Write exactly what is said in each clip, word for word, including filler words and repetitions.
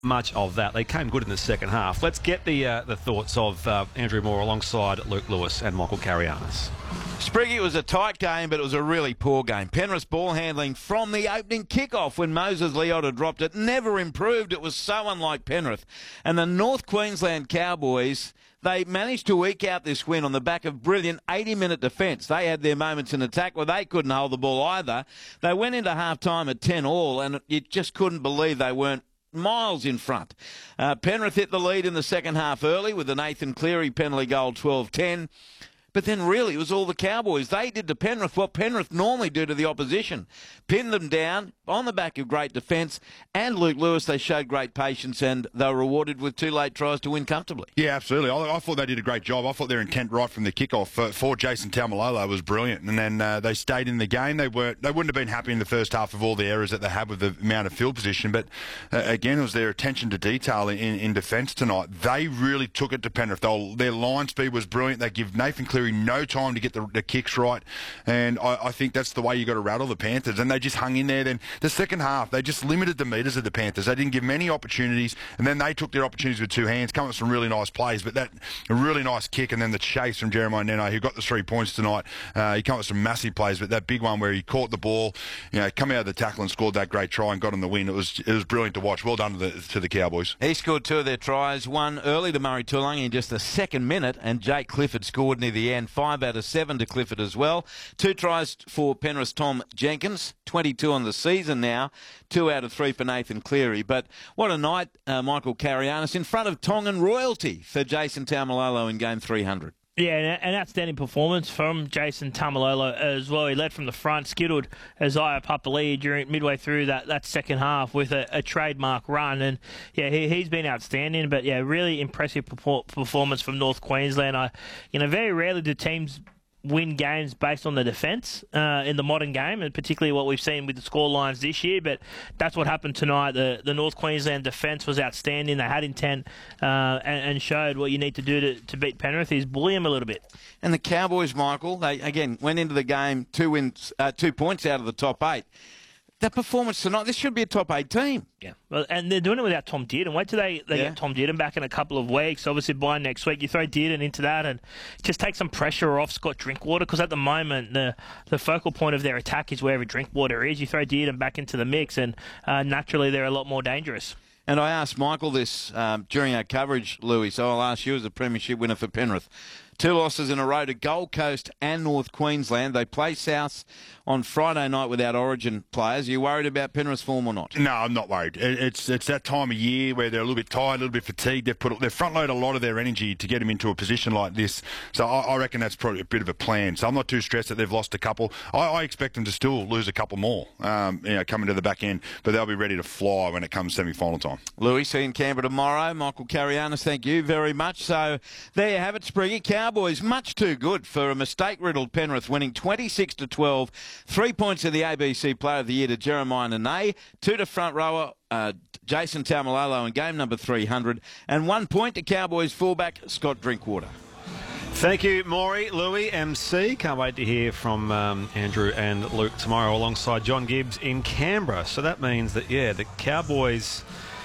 much of that. They came good in the second half. Let's get the uh, the thoughts of uh, Andrew Moore alongside Luke Lewis and Michael Carianis. Spriggy, it was a tight game, but it was a really poor game. Penrith's ball handling from the opening kickoff when Moses Leota dropped it never improved. It was so unlike Penrith. And the North Queensland Cowboys, they managed to eke out this win on the back of brilliant eighty-minute defence. They had their moments in attack where they couldn't hold the ball either. They went into half-time at ten all, and you just couldn't believe they weren't miles in front. Uh, Penrith hit the lead in the second half early with the Nathan Cleary penalty goal twelve ten. But then really it was all the Cowboys. They did to Penrith what Penrith normally do to the opposition. Pinned them down on the back of great defence. And Luke Lewis, they showed great patience and they were rewarded with two late tries to win comfortably. Yeah, absolutely. I, I thought they did a great job. I thought their intent right from the kickoff for, for Jason Taumalolo was brilliant. And then uh, they stayed in the game. They were they wouldn't have been happy in the first half of all the errors that they had with the amount of field position. But uh, again, it was their attention to detail in, in defence tonight. They really took it to Penrith. They'll, their line speed was brilliant. They give Nathan Cleary no time to get the, the kicks right, and I, I think that's the way you got to rattle the Panthers, and they just hung in there. Then the second half, they just limited the metres of the Panthers. They didn't give many opportunities, and then they took their opportunities with two hands, come up with some really nice plays, but that a really nice kick, and then the chase from Jeremiah Nene, who got the three points tonight. Uh, he came up with some massive plays, but that big one where he caught the ball, you know, come out of the tackle and scored that great try and got on the win. It was it was brilliant to watch. Well done to the, to the Cowboys. He scored two of their tries, one early to Murray Tuilagi in just the second minute, and Jake Clifford scored near the end, five out of seven to Clifford as well. Two tries for Penrith's Tom Jenkins, twenty-two on the season now, two out of three for Nathan Cleary. But what a night, uh, Michael Carianis, in front of Tongan royalty for Jason Taumalolo in game three hundred. Yeah, an outstanding performance from Jason Taumalolo as well. He led from the front, skittled Isaiah Papali'i during midway through that, that second half with a, a trademark run. And yeah, he, he's been outstanding. But yeah, really impressive performance from North Queensland. I, you know, very rarely do teams win games based on the defence uh, in the modern game, and particularly what we've seen with the score lines this year. But that's what happened tonight. The the North Queensland defence was outstanding. They had intent uh, and, and showed what you need to do to, to beat Penrith is bully them a little bit. And the Cowboys, Michael, they again went into the game two wins, uh, two points out of the top eight. That performance tonight, this should be a top eight team. Yeah, well, and they're doing it without Tom Dearden. Wait till they, they yeah. get Tom Dearden back in a couple of weeks. Obviously, by next week, you throw Dearden into that and just take some pressure off Scott Drinkwater, because at the moment, the the focal point of their attack is wherever Drinkwater is. You throw Dearden back into the mix, and uh, naturally, they're a lot more dangerous. And I asked Michael this um, during our coverage, Louis, so I'll ask you as a premiership winner for Penrith. Two losses in a row to Gold Coast and North Queensland. They play South on Friday night without Origin players. Are you worried about Penrith's form or not? No, I'm not worried. It's it's that time of year where they're a little bit tired, a little bit fatigued. They've put they've front loaded a lot of their energy to get them into a position like this. So I, I reckon that's probably a bit of a plan. So I'm not too stressed that they've lost a couple. I, I expect them to still lose a couple more, um, you know, coming to the back end. But they'll be ready to fly when it comes semi-final time. Louis, see you in Canberra tomorrow. Michael Carianis, thank you very much. So there you have it, Spriggy. Cowboys much too good for a mistake-riddled Penrith, winning twenty-six to twelve. Three points of the A B C Player of the Year to Jeremiah Nene, two to front rower uh, Jason Taumalolo in game number three hundred, and one point to Cowboys fullback Scott Drinkwater. Thank you, Maury, Louis, M C. Can't wait to hear from um, Andrew and Luke tomorrow alongside John Gibbs in Canberra. So that means that, yeah, the Cowboys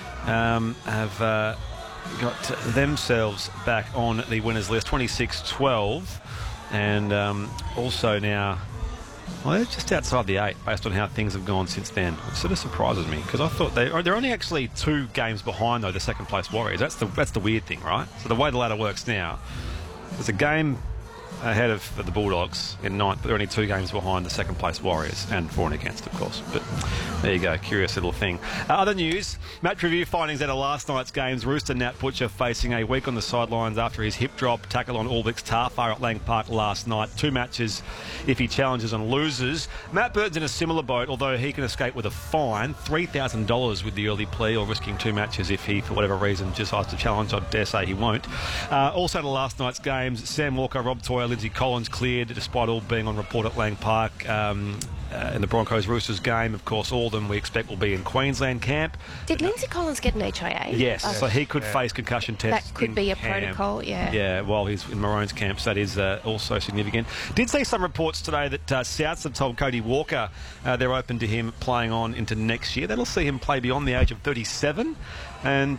um, have uh, got themselves back on the winners list, twenty-six twelve, and um, also now, well, they're just outside the eight based on how things have gone since then. It sort of surprises me, because I thought they they're only actually two games behind, though, the second place Warriors. That's the that's the weird thing, right? So the way the ladder works now, there's a game ahead of the Bulldogs in ninth, but they're only two games behind the second place Warriors, and for and against, of course. But there you go, curious little thing. Uh, other news, match review findings out of last night's games. Rooster Nat Butcher facing a week on the sidelines after his hip drop tackle on Albix Tarfar at Lang Park last night. Two matches if he challenges and loses. Matt Burton's in a similar boat, although he can escape with a fine, three thousand dollars with the early plea, or risking two matches if he, for whatever reason, decides to challenge. I dare say he won't. Uh, also to last night's games, Sam Walker, Rob Toyer, Lindsay Collins cleared despite all being on report at Lang Park. Um, uh, in the Broncos-Roosters game. Of course, all of them we expect will be in Queensland camp. Did Lindsay Collins get an H I A? Yes, Oh, so he could face concussion tests. that could in be a camp. protocol, yeah. Yeah, while he's in Maroons camp, so that is uh, also significant. Did see some reports today that uh, Souths have told Cody Walker uh, they're open to him playing on into next year. That'll see him play beyond the age of thirty-seven. And